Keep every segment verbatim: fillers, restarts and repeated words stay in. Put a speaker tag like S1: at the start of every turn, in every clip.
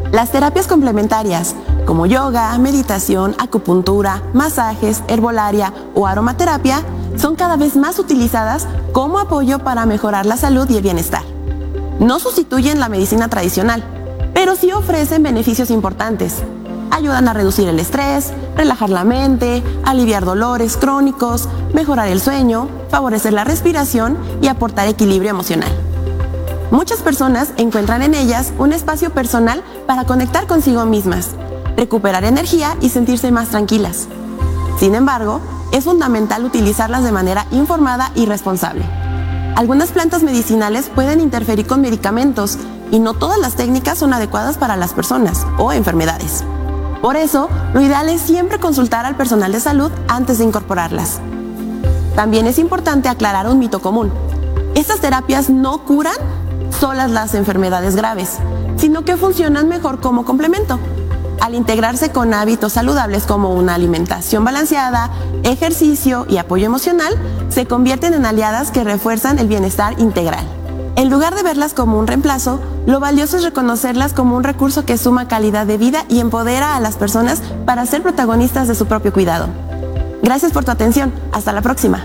S1: Las terapias complementarias, como yoga, meditación, acupuntura, masajes, herbolaria o aromaterapia, son cada vez más utilizadas como apoyo para mejorar la salud y el bienestar. No sustituyen la medicina tradicional, pero sí ofrecen beneficios importantes. Ayudan a reducir el estrés, relajar la mente, aliviar dolores crónicos, mejorar el sueño, favorecer la respiración y aportar equilibrio emocional. Muchas personas encuentran en ellas un espacio personal para conectar consigo mismas, recuperar energía y sentirse más tranquilas. Sin embargo, es fundamental utilizarlas de manera informada y responsable. Algunas plantas medicinales pueden interferir con medicamentos y no todas las técnicas son adecuadas para las personas o enfermedades. Por eso, lo ideal es siempre consultar al personal de salud antes de incorporarlas. También es importante aclarar un mito común. Estas terapias no curan solas las enfermedades graves, sino que funcionan mejor como complemento. Al integrarse con hábitos saludables como una alimentación balanceada, ejercicio y apoyo emocional, se convierten en aliadas que refuerzan el bienestar integral. En lugar de verlas como un reemplazo, lo valioso es reconocerlas como un recurso que suma calidad de vida y empodera a las personas para ser protagonistas de su propio cuidado. Gracias por tu atención. Hasta la próxima.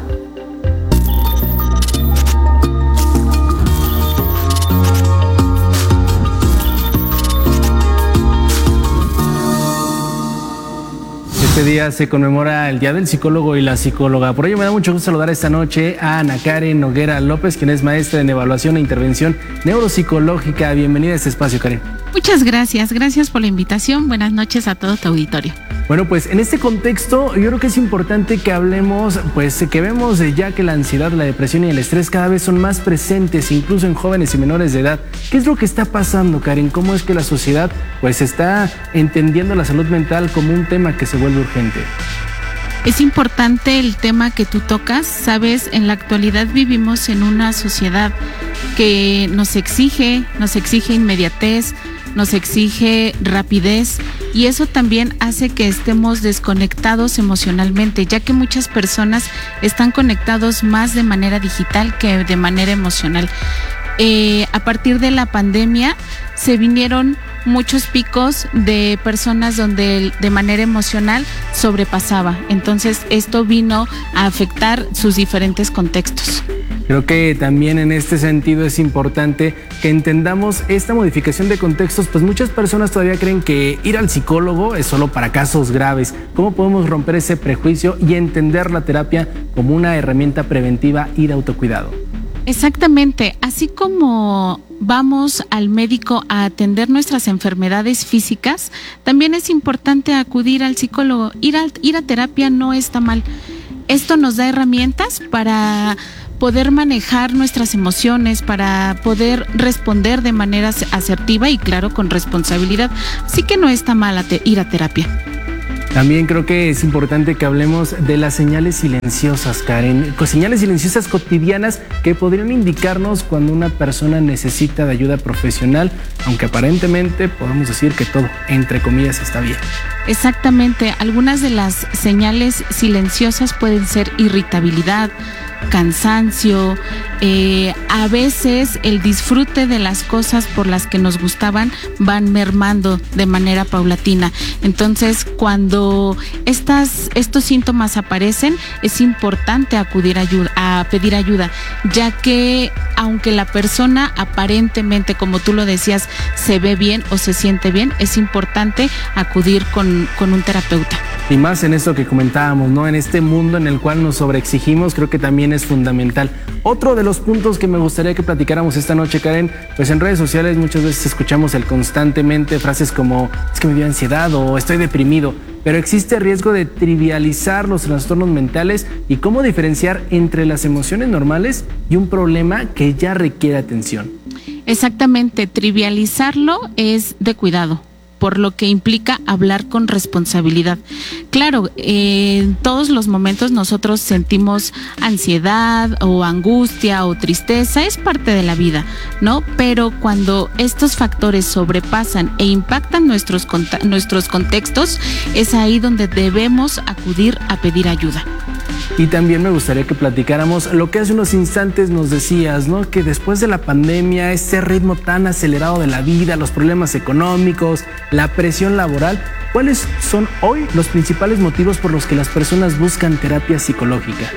S2: Este día se conmemora el Día del Psicólogo y la Psicóloga. Por ello me da mucho gusto saludar esta noche a Ana Karen Noguera López, quien es maestra en evaluación e intervención neuropsicológica. Bienvenida a este espacio, Karen.
S3: Muchas gracias, gracias por la invitación. Buenas noches a todo tu auditorio.
S2: Bueno, pues en este contexto yo creo que es importante que hablemos, pues que vemos ya que la ansiedad, la depresión y el estrés cada vez son más presentes, incluso en jóvenes y menores de edad. ¿Qué es lo que está pasando, Karen? ¿Cómo es que la sociedad pues está entendiendo la salud mental como un tema que se vuelve urgente?
S3: Es importante el tema que tú tocas. Sabes, en la actualidad vivimos en una sociedad que nos exige, nos exige inmediatez, nos exige rapidez, y eso también hace que estemos desconectados emocionalmente, ya que muchas personas están conectados más de manera digital que de manera emocional. Eh, a partir de la pandemia se vinieron muchos picos de personas donde de manera emocional sobrepasaba. Entonces esto vino a afectar sus diferentes contextos.
S2: Creo que también en este sentido es importante que entendamos esta modificación de contextos, pues muchas personas todavía creen que ir al psicólogo es solo para casos graves. ¿Cómo podemos romper ese prejuicio y entender la terapia como una herramienta preventiva y de autocuidado?
S3: Exactamente, así como vamos al médico a atender nuestras enfermedades físicas, también es importante acudir al psicólogo. Ir a, ir a terapia no está mal. Esto nos da herramientas para poder manejar nuestras emociones, para poder responder de manera asertiva y claro, con responsabilidad. Así que no está mal ir a terapia.
S2: También creo que es importante que hablemos de las señales silenciosas, Karen. Señales silenciosas cotidianas que podrían indicarnos cuando una persona necesita de ayuda profesional, aunque aparentemente podemos decir que todo, entre comillas, está bien.
S3: Exactamente. Algunas de las señales silenciosas pueden ser irritabilidad, cansancio, eh, a veces el disfrute de las cosas por las que nos gustaban van mermando de manera paulatina. Entonces, cuando estas, estos síntomas aparecen, es importante acudir ayuda, a pedir ayuda, ya que aunque la persona aparentemente, como tú lo decías, se ve bien o se siente bien, es importante acudir con, con un terapeuta.
S2: Y más en esto que comentábamos, ¿no? En este mundo en el cual nos sobreexigimos, creo que también es fundamental. Otro de los puntos que me gustaría que platicáramos esta noche, Karen, pues en redes sociales muchas veces escuchamos el constantemente frases como es que me dio ansiedad o estoy deprimido, pero existe riesgo de trivializar los trastornos mentales y cómo diferenciar entre las emociones normales y un problema que ya requiere atención.
S3: Exactamente, trivializarlo es de cuidado, por lo que implica hablar con responsabilidad. Claro, eh, en todos los momentos nosotros sentimos ansiedad o angustia o tristeza, es parte de la vida, ¿no? Pero cuando estos factores sobrepasan e impactan nuestros, nuestros contextos, es ahí donde debemos acudir a pedir ayuda.
S2: Y también me gustaría que platicáramos lo que hace unos instantes nos decías, ¿no? Que después de la pandemia, este ritmo tan acelerado de la vida, los problemas económicos, la presión laboral, ¿cuáles son hoy los principales motivos por los que las personas buscan terapia psicológica?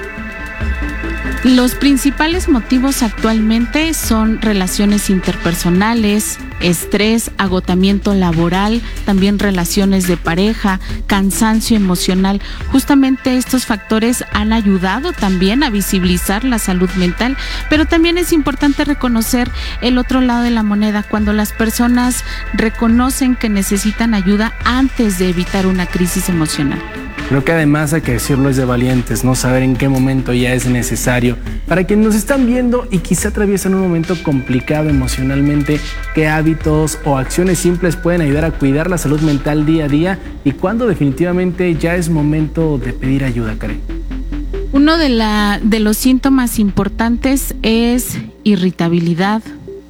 S3: Los principales motivos actualmente son relaciones interpersonales, estrés, agotamiento laboral, también relaciones de pareja, cansancio emocional. Justamente estos factores han ayudado también a visibilizar la salud mental, pero también es importante reconocer el otro lado de la moneda, cuando las personas reconocen que necesitan ayuda antes de evitar una crisis emocional.
S2: Creo que además hay que decirlo es de valientes, no saber en qué momento ya es necesario. Para quienes nos están viendo y quizá atraviesan un momento complicado emocionalmente, ¿qué hábitos o acciones simples pueden ayudar a cuidar la salud mental día a día? ¿Y cuándo definitivamente ya es momento de pedir ayuda, Karen?
S3: Uno de, la, de los síntomas importantes es irritabilidad,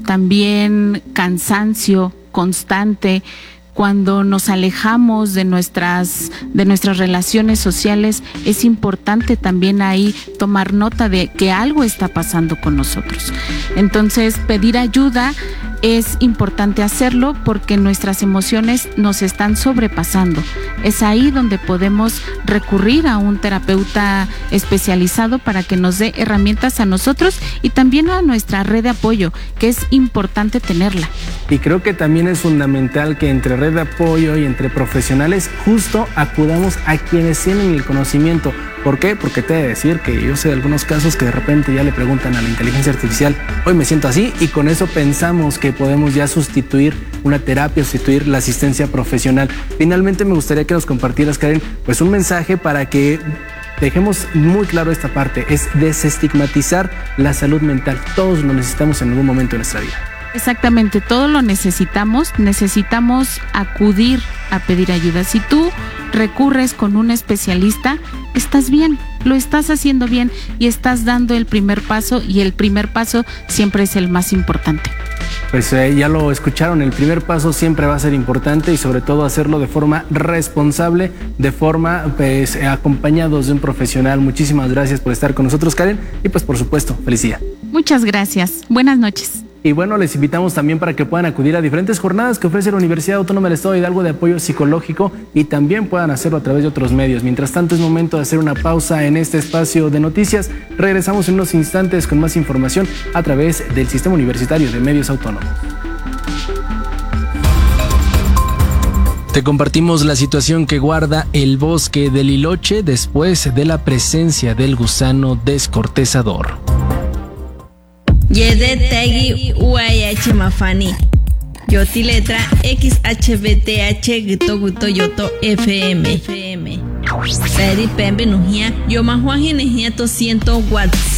S3: también cansancio constante. Cuando nos alejamos de nuestras, de nuestras relaciones sociales, es importante también ahí tomar nota de que algo está pasando con nosotros. Entonces, pedir ayuda es importante hacerlo porque nuestras emociones nos están sobrepasando. Es ahí donde podemos recurrir a un terapeuta especializado para que nos dé herramientas a nosotros y también a nuestra red de apoyo, que es importante tenerla.
S2: Y creo que también es fundamental que entre red de apoyo y entre profesionales justo acudamos a quienes tienen el conocimiento. ¿Por qué? Porque te he de decir que yo sé de algunos casos que de repente ya le preguntan a la inteligencia artificial, hoy me siento así, y con eso pensamos que podemos ya sustituir una terapia, sustituir la asistencia profesional. Finalmente me gustaría que nos compartieras, Karen, pues un mensaje para que dejemos muy claro esta parte, es desestigmatizar la salud mental. Todos lo necesitamos en algún momento de nuestra vida.
S3: Exactamente, todo lo necesitamos, necesitamos acudir a pedir ayuda. Si tú recurres con un especialista, estás bien, lo estás haciendo bien y estás dando el primer paso, y el primer paso siempre es el más importante.
S2: Pues eh, ya lo escucharon, el primer paso siempre va a ser importante y sobre todo hacerlo de forma responsable, de forma pues eh, acompañados de un profesional. Muchísimas gracias por estar con nosotros, Karen, y pues por supuesto, felicidad.
S3: Muchas gracias, buenas noches.
S2: Y bueno, les invitamos también para que puedan acudir a diferentes jornadas que ofrece la Universidad Autónoma del Estado de Hidalgo de apoyo psicológico y también puedan hacerlo a través de otros medios. Mientras tanto, es momento de hacer una pausa en este espacio de noticias. Regresamos en unos instantes con más información a través del Sistema Universitario de Medios Autónomos. Te compartimos la situación que guarda el bosque del Liloche después de la presencia del gusano descortezador.
S4: Yede Tegi U I H Mafani. Yoti letra X H B T H Gito Guto Yoto F M. Peri Pembe Nujia. Yo Mahuaji Nejia to ciento watts.